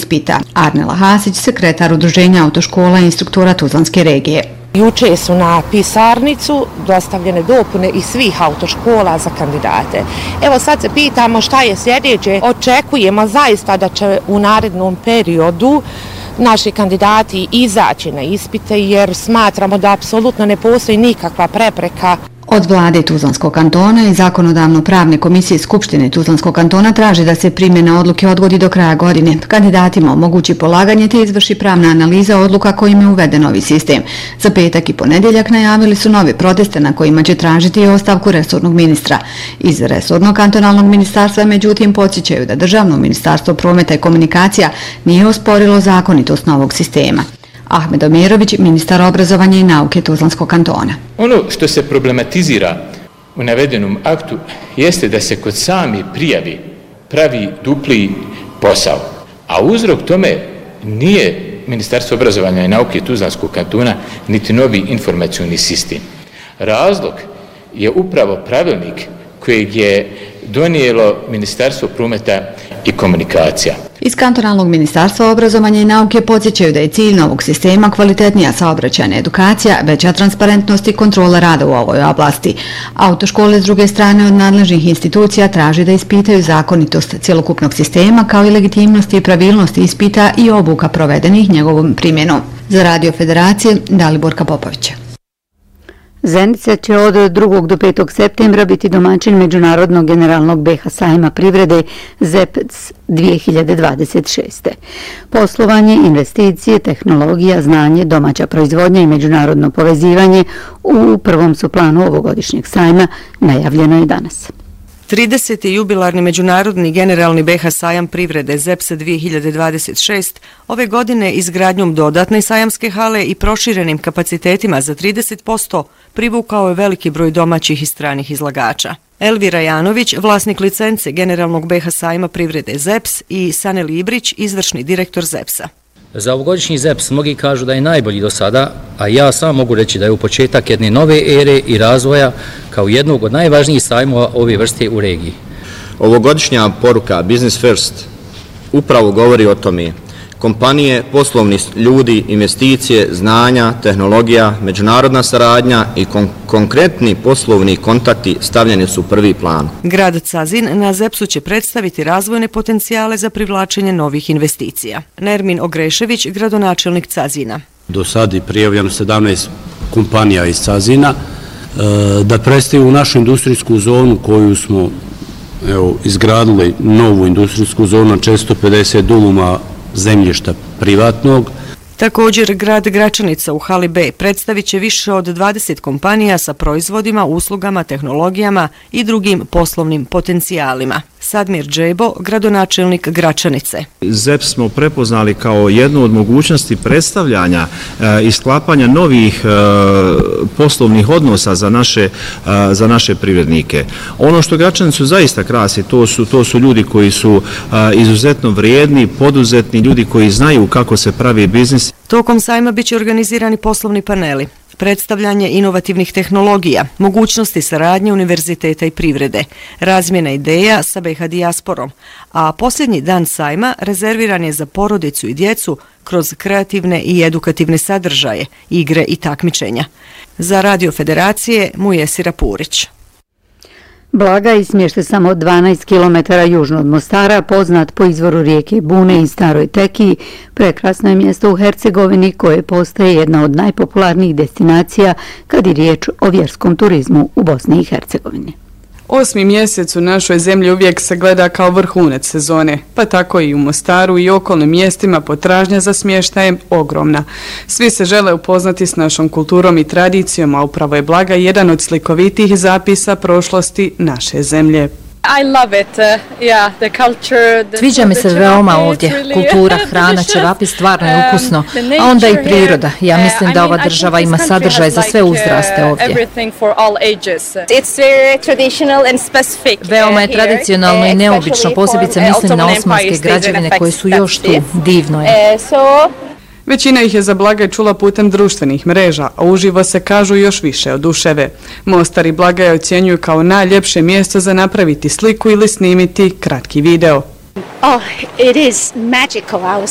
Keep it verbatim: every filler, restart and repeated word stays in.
ispita. Arnela Hasić, sekretar Udruženja autoškola i instruktora Tuzlanske regije. Juče su na pisarnicu dostavljene dopune iz svih autoškola za kandidate. Evo sad se pitamo šta je sljedeće. Očekujemo zaista da će u narednom periodu naši kandidati izaći na ispite jer smatramo da apsolutno ne postoji nikakva prepreka. Od vlade Tuzlanskog kantona i zakonodavno-pravne komisije Skupštine Tuzlanskog kantona traži da se primjena odluke odgodi do kraja godine. Kandidatima omogući polaganje te izvrši pravna analiza odluka kojim je uveden novi sistem. Za petak i ponedjeljak najavili su nove proteste na kojima će tražiti i ostavku resornog ministra. Iz resornog kantonalnog ministarstva međutim podsjećaju da Državno ministarstvo prometa i komunikacija nije osporilo zakonitost novog sistema. Ahmed Omirović, ministar obrazovanja i nauke Tuzlanskog kantona. Ono što se problematizira u navedenom aktu jeste da se kod sami prijavi pravi dupli posao, a uzrok tome nije Ministarstvo obrazovanja i nauke Tuzlanskog kantona niti novi informacioni sistem. Razlog je upravo pravilnik kojeg je donijelo Ministarstvo prometa i komunikacija. Iz kantonalnog ministarstva obrazovanja i nauke podsjećaju da je cilj novog sistema kvalitetnija saobraćajna edukacija, veća transparentnost i kontrola rada u ovoj oblasti. Autoškole s druge strane od nadležnih institucija traži da ispitaju zakonitost cjelokupnog sistema kao i legitimnost i pravilnost ispita i obuka provedenih njegovom primjenom. Za Radio Federacije, Daliborka Popović. Zenica će od drugog do petog septembra biti domaćin Međunarodnog generalnog B H sajma privrede Z E P C dvije hiljade dvadeset šeste. Poslovanje, investicije, tehnologija, znanje, domaća proizvodnja i međunarodno povezivanje u prvom su planu ovogodišnjeg sajma, najavljeno je danas. trideseti jubilarni Međunarodni generalni B H sajam privrede Z E P C dvije hiljade dvadeset šest ove godine izgradnjom dodatne sajamske hale i proširenim kapacitetima za trideset posto privukao je veliki broj domaćih i stranih izlagača. Elvira Janović, vlasnik licence generalnog B H sajma privrede Z E P C i Sanel Ibrić, izvršni direktor Z E P C-a. Za ovogodišnji Z E P C mnogi kažu da je najbolji do sada, a ja sam mogu reći da je u početak jedne nove ere i razvoja kao jednog od najvažnijih sajmova ove vrste u regiji. Ovogodišnja poruka Business First upravo govori o tome. Kompanije, poslovni ljudi, investicije, znanja, tehnologija, međunarodna saradnja i kon konkretni poslovni kontakti stavljeni su u prvi plan. Grad Cazin na Z E P C-u će predstaviti razvojne potencijale za privlačenje novih investicija. Nermin Ogrešević, gradonačelnik Cazina. Do sad je prijavljeno sedamnaest kompanija iz Cazina da predstavimo u našu industrijsku zonu koju smo evo, izgradili, novu industrijsku zonu na četiristo pedeset duluma zemljišta privatnog. Također, grad Gračanica u hali B predstavit će više od dvadeset kompanija sa proizvodima, uslugama, tehnologijama i drugim poslovnim potencijalima. Sadmir Džebo, gradonačelnik Gračanice. Z E P smo prepoznali kao jednu od mogućnosti predstavljanja i sklapanja novih poslovnih odnosa za naše, za naše privrednike. Ono što Gračanicu zaista krasi, to su, to su ljudi koji su izuzetno vrijedni, poduzetni, ljudi koji znaju kako se pravi biznis. Tokom sajma biće organizirani poslovni paneli, predstavljanje inovativnih tehnologija, mogućnosti saradnje univerziteta i privrede, razmjena ideja sa B H dijasporom, a posljednji dan sajma rezerviran je za porodicu i djecu kroz kreativne i edukativne sadržaje, igre i takmičenja. Za Radio Federacije, Mujesira Purić. Blagaj smješten samo dvanaest kilometara južno od Mostara, poznat po izvoru rijeke Bune i Staroj Tekiji, prekrasno je mjesto u Hercegovini koje postaje jedna od najpopularnijih destinacija kad je riječ o vjerskom turizmu u Bosni i Hercegovini. Osmi mjesec u našoj zemlji uvijek se gleda kao vrhunac sezone, pa tako i u Mostaru i okolnim mjestima potražnja za smještajem ogromna. Svi se žele upoznati s našom kulturom i tradicijom, a upravo je Blagaj jedan od slikovitih zapisa prošlosti naše zemlje. Sviđa mi se veoma ovdje. Kultura, hrana, ćevapi, stvarno je ukusno, a onda i priroda. Ja mislim da ova država ima sadržaj za sve uzraste ovdje. Veoma je tradicionalno i neobično, posebice mislim na osmanske građevine koje su još tu. Divno je. Većina ih je za Blagaj čula putem društvenih mreža, a uživo se kažu još više oduševe. Mostar i Blagaj ocjenjuju kao najljepše mjesto za napraviti sliku ili snimiti kratki video.